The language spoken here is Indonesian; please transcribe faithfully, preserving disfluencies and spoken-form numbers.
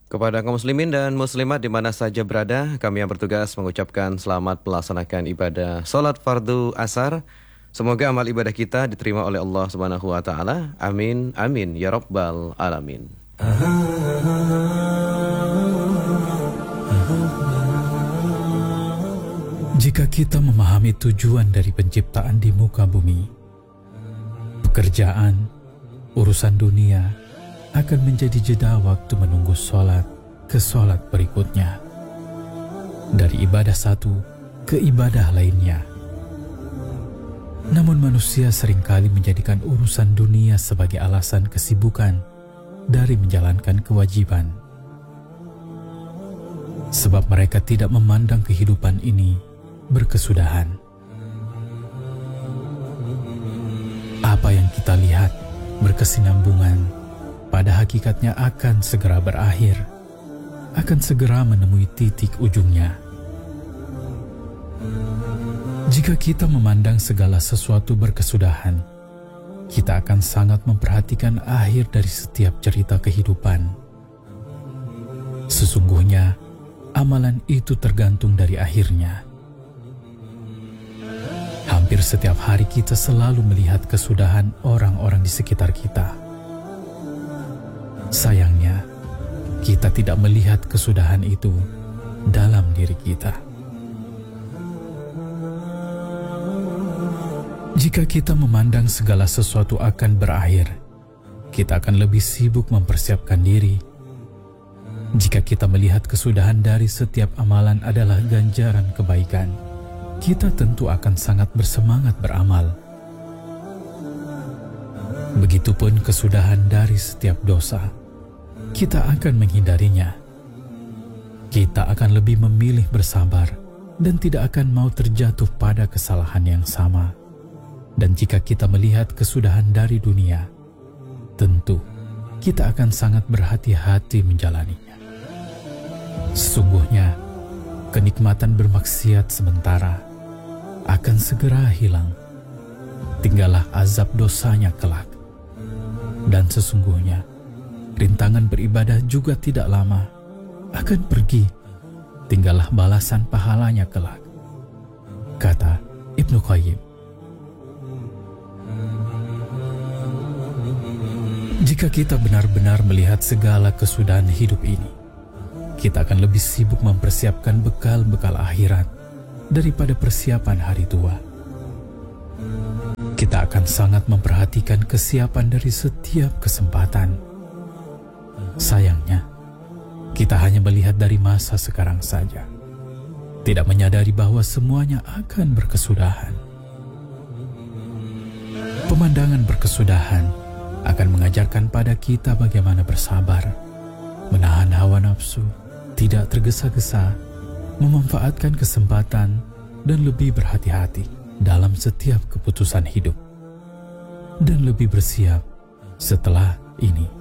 Kepada kaum muslimin dan muslimat di mana saja berada, kami yang bertugas mengucapkan selamat melaksanakan ibadah salat fardu asar. Semoga amal ibadah kita diterima oleh Allah Subhanahu wa taala. Amin amin ya rabbal alamin. Jika kita memahami tujuan dari penciptaan di muka bumi, pekerjaan, urusan dunia akan menjadi jeda waktu menunggu sholat ke sholat berikutnya, dari ibadah satu ke ibadah lainnya. Namun manusia seringkali menjadikan urusan dunia sebagai alasan kesibukan dari menjalankan kewajiban. Sebab mereka tidak memandang kehidupan ini berkesudahan. Apa yang kita lihat berkesinambungan pada hakikatnya akan segera berakhir, akan segera menemui titik ujungnya. Jika kita memandang segala sesuatu berkesudahan, kita akan sangat memperhatikan akhir dari setiap cerita kehidupan. Sesungguhnya, amalan itu tergantung dari akhirnya. Hampir setiap hari kita selalu melihat kesudahan orang-orang di sekitar kita. Sayangnya, kita tidak melihat kesudahan itu dalam diri kita. Jika kita memandang segala sesuatu akan berakhir, kita akan lebih sibuk mempersiapkan diri. Jika kita melihat kesudahan dari setiap amalan adalah ganjaran kebaikan, kita tentu akan sangat bersemangat beramal. Begitupun kesudahan dari setiap dosa, kita akan menghindarinya. Kita akan lebih memilih bersabar dan tidak akan mau terjatuh pada kesalahan yang sama. Dan jika kita melihat kesudahan dari dunia, tentu kita akan sangat berhati-hati menjalaninya. Sesungguhnya, kenikmatan bermaksiat sementara akan segera hilang. Tinggallah azab dosanya kelak. Dan sesungguhnya, rintangan beribadah juga tidak lama akan pergi. Tinggallah balasan pahalanya kelak, kata Ibnu Qayyim. Jika kita benar-benar melihat segala kesudahan hidup ini, kita akan lebih sibuk mempersiapkan bekal-bekal akhirat daripada persiapan hari tua. Kita akan sangat memperhatikan kesiapan dari setiap kesempatan. Sayangnya, kita hanya melihat dari masa sekarang saja, tidak menyadari bahwa semuanya akan berkesudahan. Pemandangan berkesudahan akan mengajarkan pada kita bagaimana bersabar, menahan hawa nafsu, tidak tergesa-gesa, memanfaatkan kesempatan, dan lebih berhati-hati dalam setiap keputusan hidup, dan lebih bersiap setelah ini.